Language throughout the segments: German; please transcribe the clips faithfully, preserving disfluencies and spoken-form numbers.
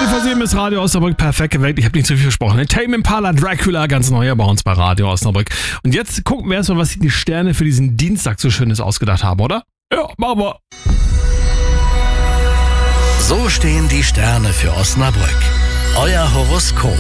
vor sieben ist Radio Osnabrück perfekt geweckt. Ich habe nicht zu viel versprochen. Tame Impala, Dracula, ganz neuer bei uns bei Radio Osnabrück. Und jetzt gucken wir erstmal, was die Sterne für diesen Dienstag so Schönes ausgedacht haben, oder? Ja, machen wir. So stehen die Sterne für Osnabrück. Euer Horoskop.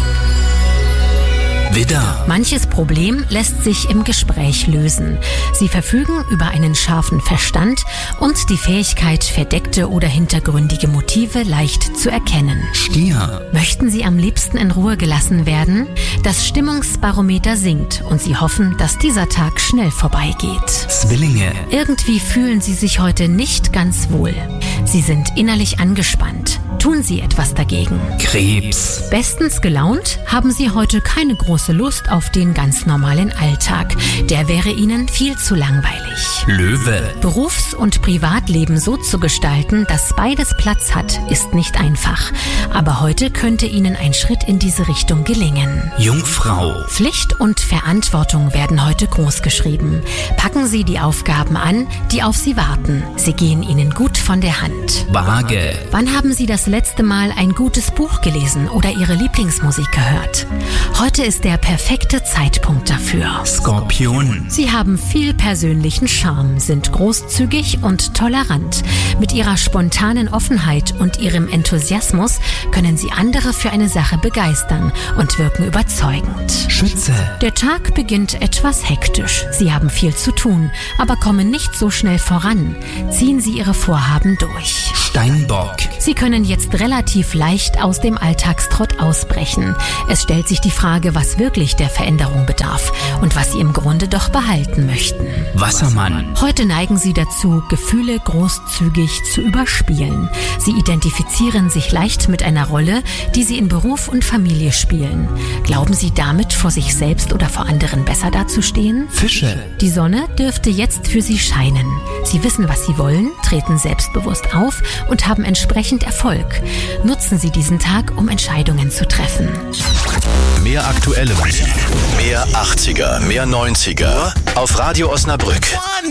Widder. Manches Problem lässt sich im Gespräch lösen. Sie verfügen über einen scharfen Verstand und die Fähigkeit, verdeckte oder hintergründige Motive leicht zu erkennen. Stier. Möchten Sie am liebsten in Ruhe gelassen werden? Das Stimmungsbarometer sinkt und Sie hoffen, dass dieser Tag schnell vorbeigeht. Zwillinge. Irgendwie fühlen Sie sich heute nicht ganz wohl. Sie sind innerlich angespannt. Tun Sie etwas dagegen. Krebs. Bestens gelaunt haben Sie heute keine große Lust auf den ganz normalen Alltag. Der wäre Ihnen viel zu langweilig. Löwe. Berufs- und Privatleben so zu gestalten, dass beides Platz hat, ist nicht einfach. Aber heute könnte Ihnen ein Schritt in diese Richtung gelingen. Jungfrau. Pflicht und Verantwortung werden heute großgeschrieben. Packen Sie die Aufgaben an, die auf Sie warten. Sie gehen Ihnen gut von der Hand. Waage. Wann haben Sie das letzte Mal ein gutes Buch gelesen oder Ihre Lieblingsmusik gehört? Heute ist der perfekte Zeitpunkt dafür. Skorpion. Sie haben viel persönlichen Charme, sind großzügig und tolerant. Mit Ihrer spontanen Offenheit und Ihrem Enthusiasmus können Sie andere für eine Sache begeistern und wirken überzeugend. Schütze. Der Tag beginnt etwas hektisch. Sie haben viel zu tun, aber kommen nicht so schnell voran. Ziehen Sie Ihre Vorhaben durch. Steinbock. Sie können jetzt relativ leicht aus dem Alltagstrott ausbrechen. Es stellt sich die Frage, was wirklich der Veränderung bedarf und was Sie im Grunde doch behalten möchten. Wassermann. Heute neigen Sie dazu, Gefühle großzügig zu überspielen. Sie identifizieren sich leicht mit einer Rolle, die Sie in Beruf und Familie spielen. Glauben Sie damit, vor sich selbst oder vor anderen besser dazustehen? Fische. Die Sonne dürfte jetzt für Sie scheinen. Sie wissen, was Sie wollen, treten selbstbewusst auf und haben entsprechend Erfolg. Nutzen Sie diesen Tag, um Entscheidungen zu treffen. Mehr aktuelle Musik. Mehr achtziger, mehr neunziger. Auf Radio Osnabrück.